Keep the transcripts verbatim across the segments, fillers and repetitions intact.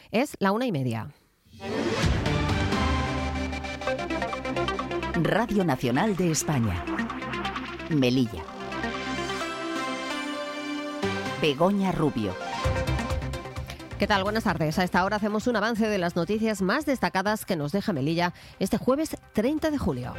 Es la una y media. Radio Nacional de España. Melilla. Begoña Rubio. ¿Qué tal? Buenas tardes. A esta hora hacemos un avance de las noticias más destacadas que nos deja Melilla este jueves treinta de julio.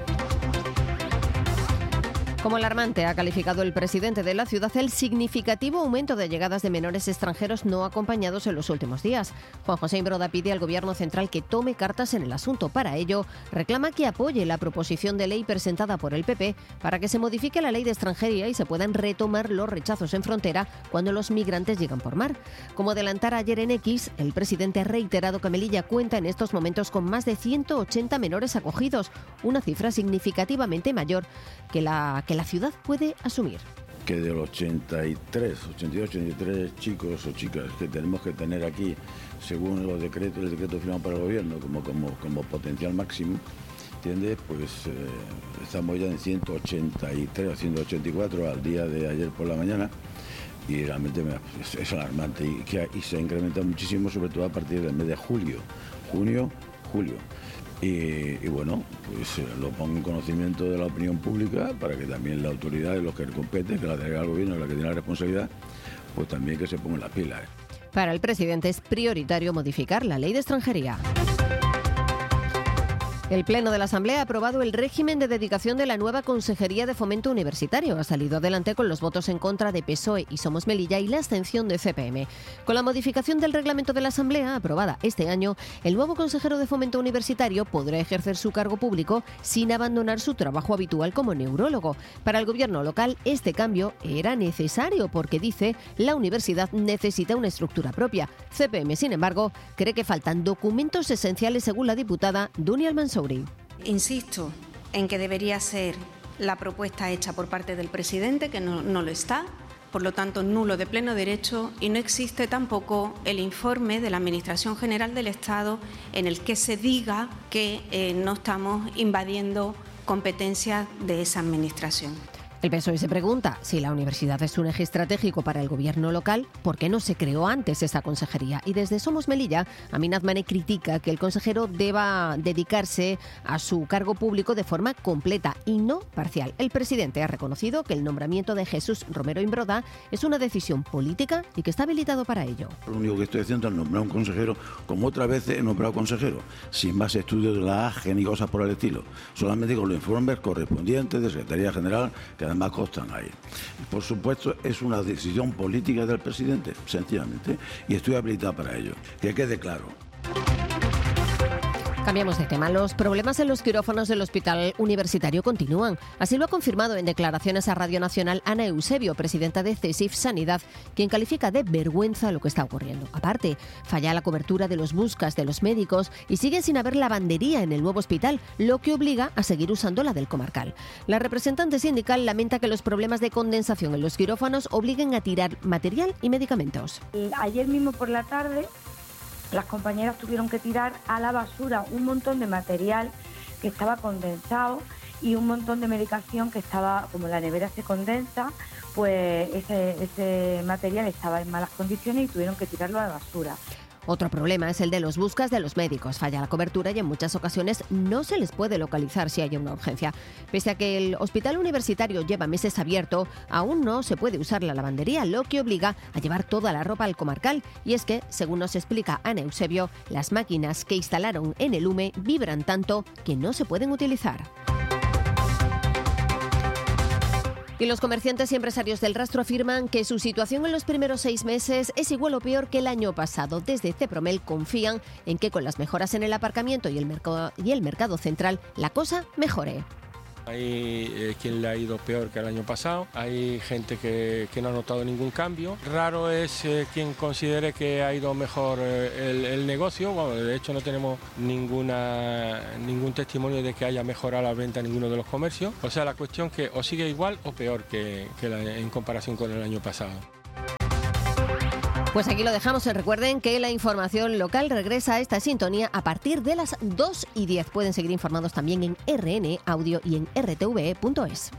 Como alarmante ha calificado el presidente de la ciudad el significativo aumento de llegadas de menores extranjeros no acompañados en los últimos días. Juan José Imbroda pide al Gobierno central que tome cartas en el asunto. Para ello, reclama que apoye la proposición de ley presentada por el P P para que se modifique la ley de extranjería y se puedan retomar los rechazos en frontera cuando los migrantes llegan por mar. Como adelantara ayer en X, el presidente ha reiterado que Melilla cuenta en estos momentos con más de ciento ochenta menores acogidos, una cifra significativamente mayor que la que la ciudad puede asumir. Que de los ochenta y tres, ochenta y dos, ochenta y tres chicos o chicas que tenemos que tener aquí, según los decretos, el decreto firmado por el gobierno, como, como, como potencial máximo, ¿entiendes? Pues eh, estamos ya en ciento ochenta y tres o ciento ochenta y cuatro al día de ayer por la mañana, y realmente me, es, es alarmante y, que, y se ha incrementado muchísimo, sobre todo a partir del mes de julio, junio, julio. Y, y bueno, pues eh, lo pongo en conocimiento de la opinión pública para que también la autoridad y los que competen, que la delega al gobierno, la que tiene la responsabilidad, pues también que se pongan las pilas. Para el presidente es prioritario modificar la ley de extranjería. El Pleno de la Asamblea ha aprobado el régimen de dedicación de la nueva Consejería de Fomento Universitario. Ha salido adelante con los votos en contra de P S O E y Somos Melilla y la abstención de C P M. Con la modificación del reglamento de la Asamblea, aprobada este año, el nuevo consejero de Fomento Universitario podrá ejercer su cargo público sin abandonar su trabajo habitual como neurólogo. Para el gobierno local, este cambio era necesario porque, dice, la universidad necesita una estructura propia. C P M, sin embargo, cree que faltan documentos esenciales según la diputada Dunia Almanzor. Insisto en que debería ser la propuesta hecha por parte del presidente, que no, no lo está, por lo tanto nulo de pleno derecho, y no existe tampoco el informe de la Administración General del Estado en el que se diga que eh, no estamos invadiendo competencias de esa Administración. El P S O E se pregunta si la universidad es un eje estratégico para el gobierno local, ¿por qué no se creó antes esa consejería? Y desde Somos Melilla, Aminat Mane critica que el consejero deba dedicarse a su cargo público de forma completa y no parcial. El presidente ha reconocido que el nombramiento de Jesús Romero Imbroda es una decisión política y que está habilitado para ello. Lo único que estoy haciendo es nombrar un consejero, como otras veces he nombrado consejero, sin más estudios de la A G E ni cosas por el estilo, solamente con los informes correspondientes de Secretaría General, que además constan ahí. Por supuesto, es una decisión política del presidente, sencillamente, y estoy habilitado para ello. Que quede claro. Cambiamos de tema. Los problemas en los quirófanos del Hospital Universitario continúan. Así lo ha confirmado en declaraciones a Radio Nacional Ana Eusebio, presidenta de CESIF Sanidad, quien califica de vergüenza lo que está ocurriendo. Aparte, falla la cobertura de los buscas de los médicos y sigue sin haber lavandería en el nuevo hospital, lo que obliga a seguir usando la del comarcal. La representante sindical lamenta que los problemas de condensación en los quirófanos obliguen a tirar material y medicamentos. Ayer mismo por la tarde, las compañeras tuvieron que tirar a la basura un montón de material que estaba condensado y un montón de medicación que estaba, como la nevera se condensa, pues ese, ese material estaba en malas condiciones y tuvieron que tirarlo a la basura. Otro problema es el de los buscas de los médicos. Falla la cobertura y en muchas ocasiones no se les puede localizar si hay una urgencia. Pese a que el hospital universitario lleva meses abierto, aún no se puede usar la lavandería, lo que obliga a llevar toda la ropa al comarcal. Y es que, según nos explica Ana Eusebio, las máquinas que instalaron en el U M E vibran tanto que no se pueden utilizar. Y los comerciantes y empresarios del rastro afirman que su situación en los primeros seis meses es igual o peor que el año pasado. Desde Cepromel confían en que con las mejoras en el aparcamiento y el mercado, y el mercado central la cosa mejore. Hay eh, quien le ha ido peor que el año pasado, hay gente que, que no ha notado ningún cambio. Raro es eh, quien considere que ha ido mejor eh, el, el negocio. Bueno, de hecho no tenemos ninguna, ningún testimonio de que haya mejorado la venta en ninguno de los comercios. O sea, la cuestión que o sigue igual o peor que, que la, en comparación con el año pasado. Pues aquí lo dejamos. Recuerden que la información local regresa a esta sintonía a partir de las dos y diez. Pueden seguir informados también en R N Audio y en R T V E punto es.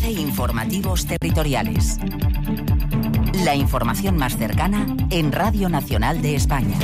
ofrece informativos territoriales. La información más cercana en Radio Nacional de España.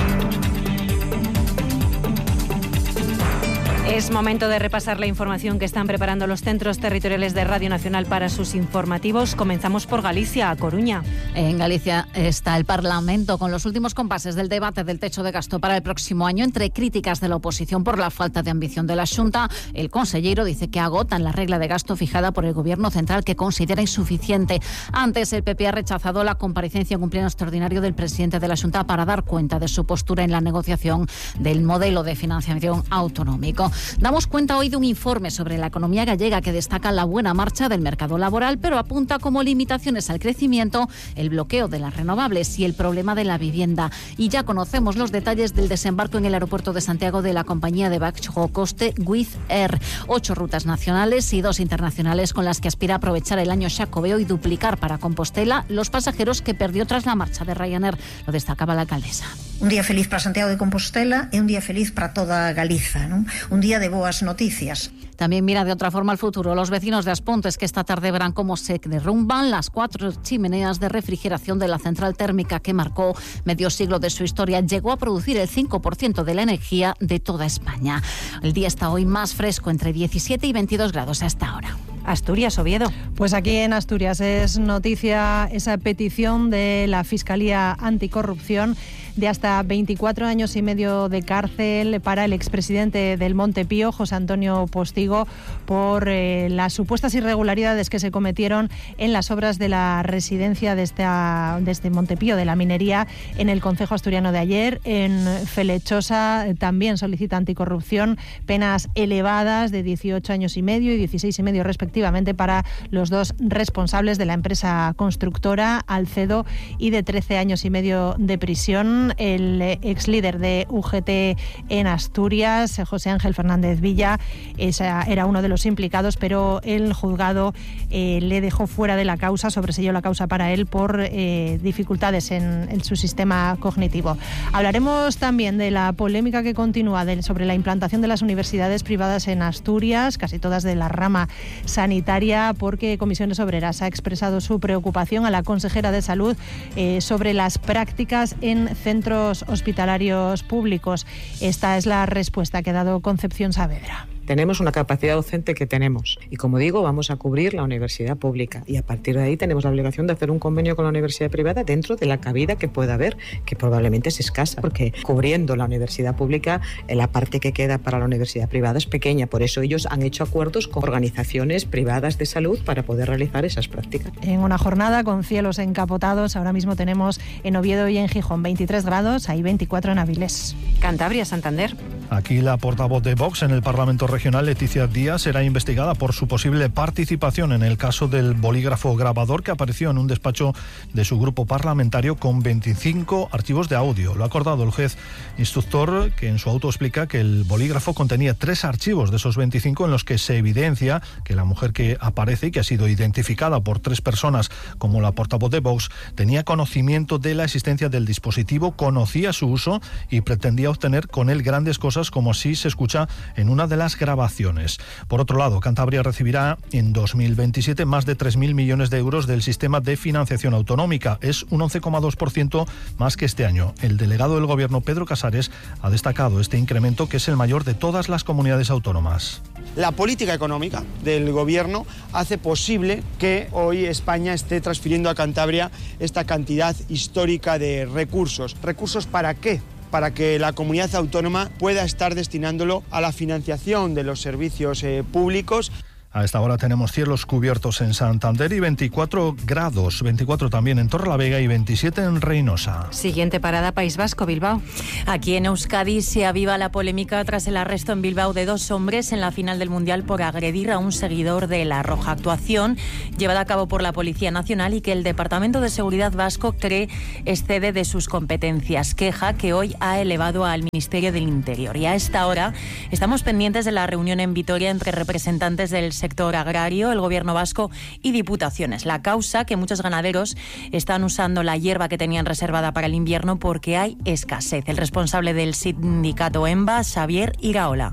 Es momento de repasar la información que están preparando los centros territoriales de Radio Nacional para sus informativos. Comenzamos por Galicia, a Coruña. En Galicia está el Parlamento con los últimos compases del debate del techo de gasto para el próximo año. Entre críticas de la oposición por la falta de ambición de la Xunta, el consellero dice que agotan la regla de gasto fijada por el Gobierno central, que considera insuficiente. Antes, el P P ha rechazado la comparecencia en un pleno extraordinario del presidente de la Xunta para dar cuenta de su postura en la negociación del modelo de financiación autonómico. Damos cuenta hoy de un informe sobre la economía gallega que destaca la buena marcha del mercado laboral, pero apunta como limitaciones al crecimiento el bloqueo de las renovables y el problema de la vivienda. Y ya conocemos los detalles del desembarco en el aeropuerto de Santiago de la compañía de bajo coste Wizz Air. Ocho rutas nacionales y dos internacionales con las que aspira a aprovechar el año Xacobeo y duplicar para Compostela los pasajeros que perdió tras la marcha de Ryanair. Lo destacaba la alcaldesa. Un día feliz para Santiago de Compostela e un día feliz para toda Galiza, ¿no? Un día de boas noticias. También mira de otra forma al futuro. Los vecinos de Aspontes, que esta tarde verán cómo se derrumban las cuatro chimeneas de refrigeración de la central térmica que marcó medio siglo de su historia. Llegó a producir el cinco por ciento de la energía de toda España. El día está hoy más fresco, entre diecisiete y veintidós grados hasta ahora. Asturias, Oviedo. Pues aquí en Asturias es noticia esa petición de la Fiscalía Anticorrupción de hasta veinticuatro años y medio de cárcel para el expresidente del Monte Pío, José Antonio Postigo, por eh, las supuestas irregularidades que se cometieron en las obras de la residencia de, esta, de este Monte Pío, de la minería, en el concejo asturiano de Aller. En Felechosa también solicita anticorrupción, penas elevadas de dieciocho años y medio y dieciséis y medio respectivamente para los dos responsables de la empresa constructora, Alcedo, y de trece años y medio de prisión. El ex líder de U G T en Asturias, José Ángel Fernández Villa, esa era uno de los implicados, pero el juzgado eh, le dejó fuera de la causa, sobreseyó la causa para él por eh, dificultades en, en su sistema cognitivo. Hablaremos también de la polémica que continúa de, sobre la implantación de las universidades privadas en Asturias, casi todas de la rama sanitaria, porque Comisiones Obreras ha expresado su preocupación a la consejera de Salud eh, sobre las prácticas en centros hospitalarios públicos. Esta es la respuesta que ha dado Concepción Saavedra. Tenemos una capacidad docente que tenemos y, como digo, vamos a cubrir la universidad pública y a partir de ahí tenemos la obligación de hacer un convenio con la universidad privada dentro de la cabida que pueda haber, que probablemente es escasa, porque cubriendo la universidad pública, la parte que queda para la universidad privada es pequeña. Por eso ellos han hecho acuerdos con organizaciones privadas de salud para poder realizar esas prácticas. En una jornada con cielos encapotados, ahora mismo tenemos en Oviedo y en Gijón veintitrés grados, hay veinticuatro en Avilés. Cantabria, Santander. Aquí la portavoz de Vox en el Parlamento Regional, Leticia Díaz, será investigada por su posible participación en el caso del bolígrafo grabador que apareció en un despacho de su grupo parlamentario con veinticinco archivos de audio. Lo ha acordado el juez instructor, que en su auto explica que el bolígrafo contenía tres archivos de esos veinticinco en los que se evidencia que la mujer que aparece y que ha sido identificada por tres personas como la portavoz de Vox tenía conocimiento de la existencia del dispositivo, conocía su uso y pretendía obtener con él grandes cosas, como así se escucha en una de las grabaciones. Por otro lado, Cantabria recibirá en dos mil veintisiete más de tres mil millones de euros del sistema de financiación autonómica. Es un once coma dos por ciento más que este año. El delegado del Gobierno, Pedro Casares, ha destacado este incremento, que es el mayor de todas las comunidades autónomas. La política económica del Gobierno hace posible que hoy España esté transfiriendo a Cantabria esta cantidad histórica de recursos. ¿Recursos para qué? Para que la comunidad autónoma pueda estar destinándolo a la financiación de los servicios eh, públicos. A esta hora tenemos cielos cubiertos en Santander y veinticuatro grados, veinticuatro también en Torrelavega y veintisiete en Reynosa. Siguiente parada, País Vasco, Bilbao. Aquí en Euskadi se aviva la polémica tras el arresto en Bilbao de dos hombres en la final del Mundial por agredir a un seguidor de La Roja. Actuación llevada a cabo por la Policía Nacional y que el Departamento de Seguridad Vasco cree excede de sus competencias. Queja que hoy ha elevado al Ministerio del Interior. Y a esta hora estamos pendientes de la reunión en Vitoria entre representantes del sector agrario, el Gobierno vasco y diputaciones. La causa, que muchos ganaderos están usando la hierba que tenían reservada para el invierno porque hay escasez. El responsable del sindicato EMBA, Xavier Iraola.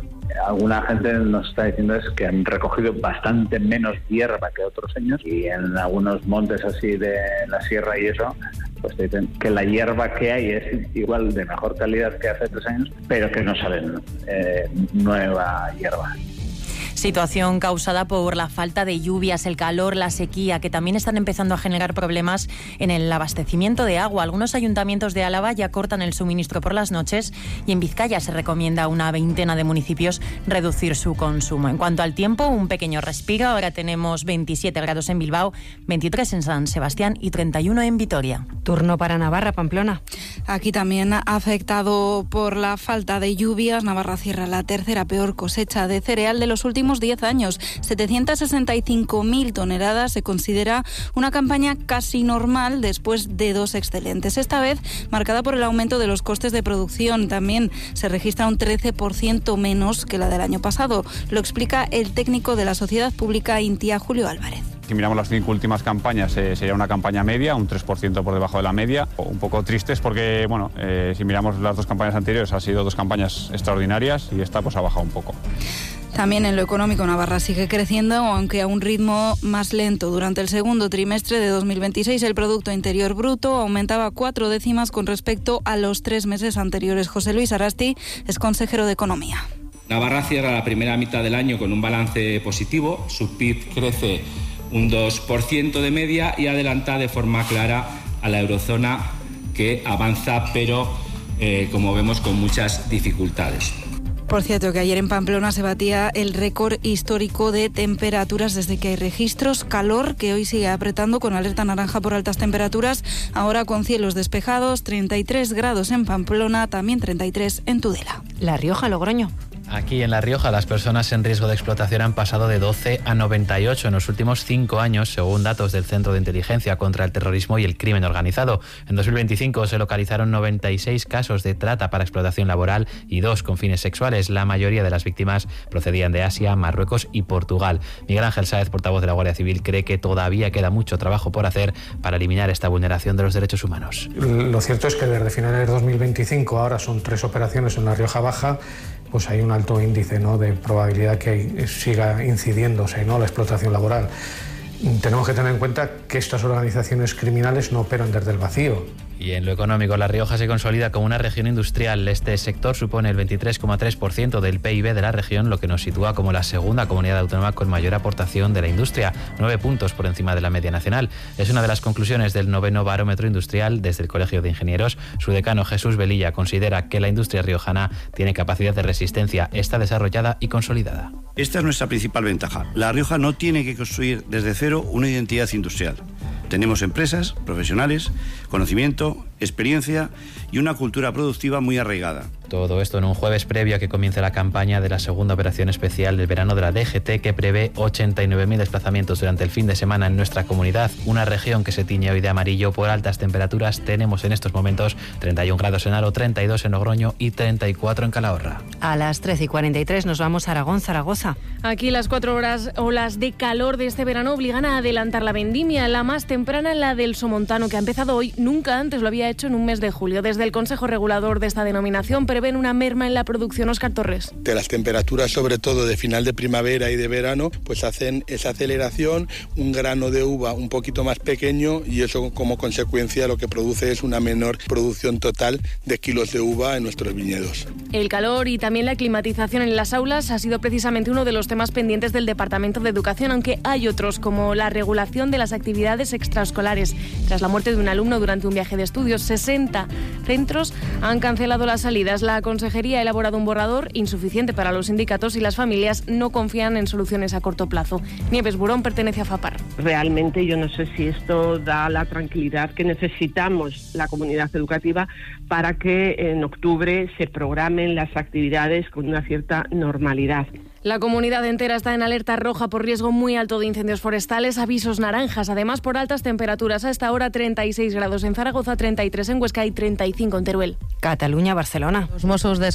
alguna gente nos está diciendo es que han recogido bastante menos hierba que otros años, y en algunos montes así de la sierra y eso, pues te dicen que la hierba que hay es igual de mejor calidad que hace tres años, pero que no salen eh, nueva hierba. Situación causada por la falta de lluvias, el calor, la sequía, que también están empezando a generar problemas en el abastecimiento de agua. Algunos ayuntamientos de Álava ya cortan el suministro por las noches y en Vizcaya se recomienda a una veintena de municipios reducir su consumo. En cuanto al tiempo, un pequeño respiro. Ahora tenemos veintisiete grados en Bilbao, veintitrés en San Sebastián y treinta y uno en Vitoria. Turno para Navarra, Pamplona. Aquí también afectado por la falta de lluvias. Navarra cierra la tercera peor cosecha de cereal de los últimos diez años. setecientas sesenta y cinco mil toneladas se considera una campaña casi normal después de dos excelentes. Esta vez marcada por el aumento de los costes de producción. También se registra un trece por ciento menos que la del año pasado. Lo explica el técnico de la Sociedad Pública Intia, Julio Álvarez. Si miramos las cinco últimas campañas, eh, sería una campaña media, un tres por ciento por debajo de la media. Un poco tristes porque, bueno, eh, si miramos las dos campañas anteriores, han sido dos campañas extraordinarias y esta pues ha bajado un poco. También en lo económico, Navarra sigue creciendo, aunque a un ritmo más lento. Durante el segundo trimestre de dos mil veintiséis, el Producto Interior Bruto aumentaba cuatro décimas con respecto a los tres meses anteriores. José Luis Arasti es consejero de Economía. Navarra cierra la primera mitad del año con un balance positivo. Su P I B crece un dos por ciento de media y adelanta de forma clara a la eurozona, que avanza, pero eh, como vemos, con muchas dificultades. Por cierto, que ayer en Pamplona se batía el récord histórico de temperaturas desde que hay registros. Calor que hoy sigue apretando con alerta naranja por altas temperaturas. Ahora con cielos despejados, treinta y tres grados en Pamplona, también treinta y tres en Tudela. La Rioja, Logroño. Aquí en La Rioja las personas en riesgo de explotación han pasado de doce a noventa y ocho en los últimos cinco años, según datos del Centro de Inteligencia contra el Terrorismo y el Crimen Organizado. En dos mil veinticinco se localizaron noventa y seis casos de trata para explotación laboral y dos con fines sexuales. La mayoría de las víctimas procedían de Asia, Marruecos y Portugal. Miguel Ángel Sáez, portavoz de la Guardia Civil, cree que todavía queda mucho trabajo por hacer para eliminar esta vulneración de los derechos humanos. Lo cierto es que desde finales de dos mil veinticinco, ahora son tres operaciones en La Rioja Baja, pues hay un alto índice, ¿no?, de probabilidad que siga incidiéndose, ¿no?, la explotación laboral. Tenemos que tener en cuenta que estas organizaciones criminales no operan desde el vacío. Y en lo económico, La Rioja se consolida como una región industrial. Este sector supone el veintitrés coma tres por ciento del P I B de la región, lo que nos sitúa como la segunda comunidad autónoma con mayor aportación de la industria, nueve puntos por encima de la media nacional. Es una de las conclusiones del noveno barómetro industrial desde el Colegio de Ingenieros. Su decano, Jesús Velilla, considera que la industria riojana tiene capacidad de resistencia, está desarrollada y consolidada. Esta es nuestra principal ventaja. La Rioja no tiene que construir desde cero una identidad industrial. Tenemos empresas, profesionales, conocimiento, experiencia y una cultura productiva muy arraigada. Todo esto en un jueves previo a que comience la campaña de la segunda operación especial del verano de la D G T, que prevé ochenta y nueve mil desplazamientos durante el fin de semana en nuestra comunidad, una región que se tiñe hoy de amarillo por altas temperaturas. Tenemos en estos momentos treinta y un grados en Aro, treinta y dos en Logroño y treinta y cuatro en Calahorra. A las trece y cuarenta y tres nos vamos a Aragón, Zaragoza. Aquí las cuatro horas olas de calor de este verano obligan a adelantar la vendimia, la más temprana, la del Somontano, que ha empezado hoy. Nunca antes lo había hecho en un mes de julio. Desde el Consejo Regulador de esta denominación prevén una merma en la producción. Óscar Torres. De las temperaturas, sobre todo de final de primavera y de verano, pues hacen esa aceleración, un grano de uva un poquito más pequeño, y eso como consecuencia lo que produce es una menor producción total de kilos de uva en nuestros viñedos. El calor y también la climatización en las aulas ha sido precisamente uno de los temas pendientes del Departamento de Educación, aunque hay otros, como la regulación de las actividades extraescolares. Tras la muerte de un alumno durante un viaje de estudios, sesenta centros han cancelado las salidas. La Consejería ha elaborado un borrador insuficiente para los sindicatos y las familias no confían en soluciones a corto plazo. Nieves Burón pertenece a FAPAR. Realmente yo no sé si esto da la tranquilidad que necesitamos la comunidad educativa para que en octubre se programen las actividades con una cierta normalidad. La comunidad entera está en alerta roja por riesgo muy alto de incendios forestales, avisos naranjas, además por altas temperaturas. A esta hora treinta y seis grados en Zaragoza, treinta y tres en Huesca y treinta y cinco en Teruel. Cataluña, Barcelona. Los Mossos de